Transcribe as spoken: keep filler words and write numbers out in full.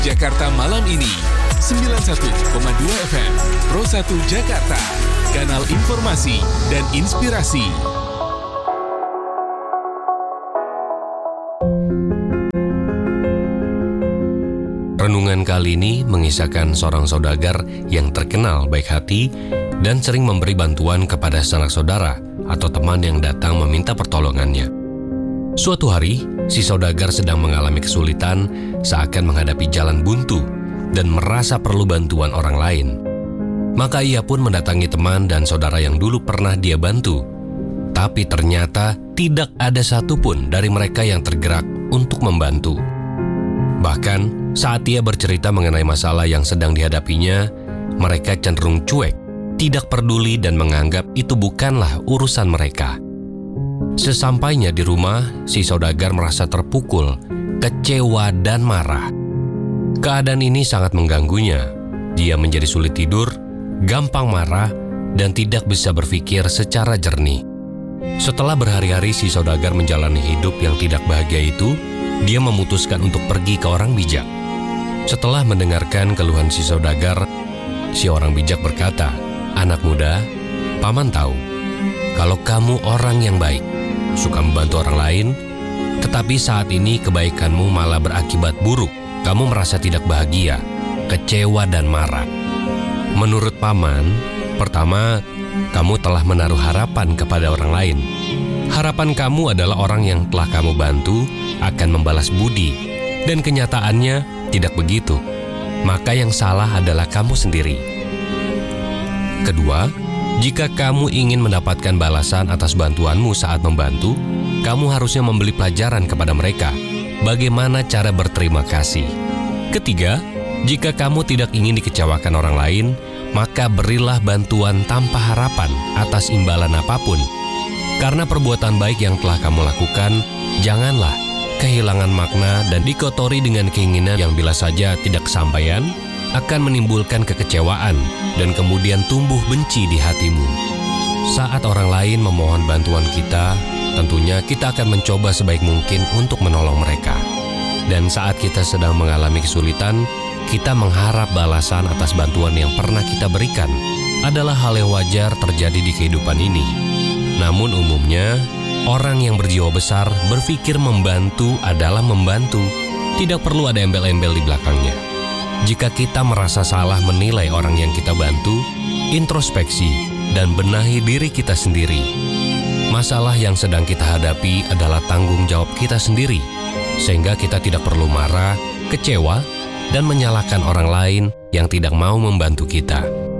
Jakarta malam ini sembilan puluh satu koma dua F M Pro satu Jakarta, kanal informasi dan inspirasi. Renungan kali ini mengisahkan seorang saudagar yang terkenal baik hati dan sering memberi bantuan kepada sanak saudara atau teman yang datang meminta pertolongannya. Suatu hari, si saudagar sedang mengalami kesulitan seakan menghadapi jalan buntu dan merasa perlu bantuan orang lain. Maka ia pun mendatangi teman dan saudara yang dulu pernah dia bantu. Tapi ternyata tidak ada satupun dari mereka yang tergerak untuk membantu. Bahkan saat ia bercerita mengenai masalah yang sedang dihadapinya, mereka cenderung cuek, tidak peduli dan menganggap itu bukanlah urusan mereka. Sesampainya di rumah, si saudagar merasa terpukul, kecewa dan marah. Keadaan ini sangat mengganggunya. Dia menjadi sulit tidur, gampang marah, dan tidak bisa berpikir secara jernih. Setelah berhari-hari si saudagar menjalani hidup yang tidak bahagia itu, dia memutuskan untuk pergi ke orang bijak. Setelah mendengarkan keluhan si saudagar, si orang bijak berkata, "Anak muda, paman tahu kalau kamu orang yang baik, suka membantu orang lain, tetapi saat ini kebaikanmu malah berakibat buruk. Kamu merasa tidak bahagia, kecewa dan marah. Menurut paman, pertama, kamu telah menaruh harapan kepada orang lain. Harapan kamu adalah orang yang telah kamu bantu akan membalas budi, dan kenyataannya tidak begitu. Maka yang salah adalah kamu sendiri. Kedua, jika kamu ingin mendapatkan balasan atas bantuanmu saat membantu, kamu harusnya memberi pelajaran kepada mereka bagaimana cara berterima kasih. Ketiga, jika kamu tidak ingin dikecewakan orang lain, maka berilah bantuan tanpa harapan atas imbalan apapun. Karena perbuatan baik yang telah kamu lakukan, janganlah kehilangan makna dan dikotori dengan keinginan yang bila saja tidak kesampaian, akan menimbulkan kekecewaan dan kemudian tumbuh benci di hatimu. Saat orang lain memohon bantuan kita, tentunya kita akan mencoba sebaik mungkin untuk menolong mereka. Dan saat kita sedang mengalami kesulitan, kita mengharap balasan atas bantuan yang pernah kita berikan adalah hal yang wajar terjadi di kehidupan ini. Namun umumnya, orang yang berjiwa besar berpikir membantu adalah membantu, tidak perlu ada embel-embel di belakangnya. Jika kita merasa salah menilai orang yang kita bantu, introspeksi dan benahi diri kita sendiri. Masalah yang sedang kita hadapi adalah tanggung jawab kita sendiri, sehingga kita tidak perlu marah, kecewa, dan menyalahkan orang lain yang tidak mau membantu kita.